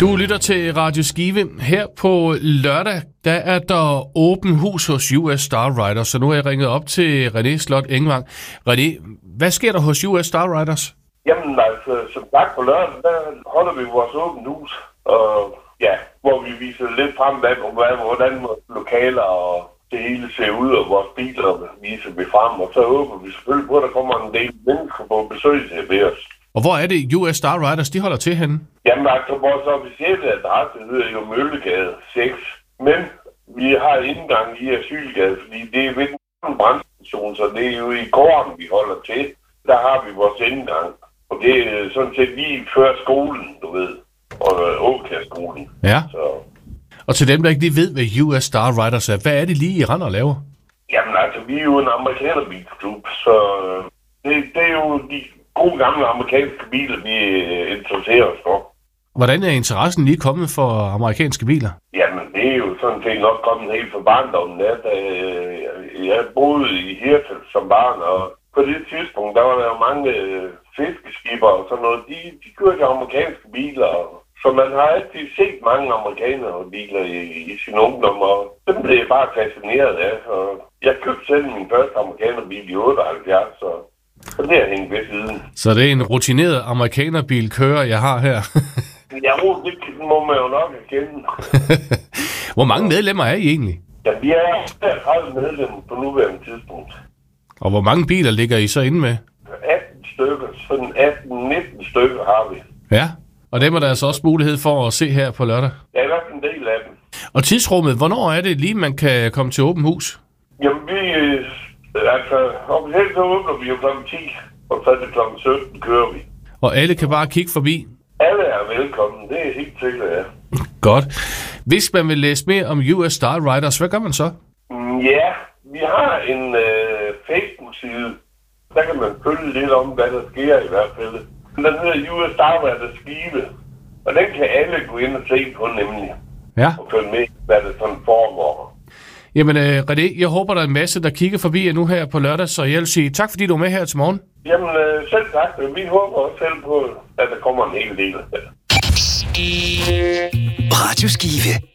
Du lytter til Radio Skive. Her på lørdag, der er der åben hus hos US Star Riders, så nu har jeg ringet op til René Slot Engvang. René, hvad sker der hos US Star Riders? Jamen altså, som sagt på lørdag, der holder vi vores åbent hus, og ja, hvor vi viser lidt frem, hvordan vores lokaler og det hele ser ud, og vores biler viser vi frem, og så håber vi selvfølgelig på, at der kommer en del mennesker på besøg til ved os. Og hvor er det US Star Riders, de holder til henne? Jamen altså, vores officielle adresse hedder jo Møllegade 6, men vi har indgang i Asylgade, fordi det er ved en brandstation, så det er jo i gården, vi holder til. Der har vi vores indgang, og det er sådan set lige før skolen, du ved, og Åkærskolen. Ja. Så. Og til dem, der ikke lige ved, hvad US Star Riders er, hvad er det lige, I render og laver? Jamen altså, vi er jo en amerikanerbilklub, så det er jo de gode gamle amerikanske biler, vi interesserer os for. Hvordan er interessen lige kommet for amerikanske biler? Jamen, det er jo sådan set nok kommet helt fra barndommen. Jeg boede i Hirtshals som barn, og på det tidspunkt, der var der jo mange fiskeskiber og sådan noget. De kørte amerikanske biler, så man har altid set mange amerikanere biler i sin ungdom, og dem blev jeg bare fascineret af. Og jeg købte selv min første amerikanerbil i 78, så det har hængt ved siden. Så det er en rutineret amerikanerbil kører, jeg har her? Ja, det må man jo nok erkende. Hvor mange medlemmer er I egentlig? Ja, vi er 30 medlemmer på nuværende tidspunkt. Og hvor mange biler ligger I så inde med? 18 stykker, sådan 18-19 stykker har vi. Ja, og dem er der altså også mulighed for at se her på lørdag? Ja, i hvert fald en del af dem. Og tidsrummet, hvornår er det lige, man kan komme til åben hus? Jamen, officielt så åbner vi jo kl. 10, og så er det kl. 17 kører vi. Og alle kan bare kigge forbi? Alle er velkommen, det er helt sikkert, ja. Godt. Hvis man vil læse mere om US Star Riders, hvad gør man så? Ja, vi har en Facebook-side. Der kan man følge lidt om, hvad der sker i hvert fald. Den hedder US Star Riders Skive, og den kan alle gå ind og se på nemlig. Ja. Og følge med, hvad der sådan foregår. Jamen, René, jeg håber, der er en masse, der kigger forbi nu her på lørdag, så jeg vil sige tak, fordi du er med her til morgen. Jamen, selv tak. Vi håber også selv på, at der kommer en hel del af det. Radio Skive.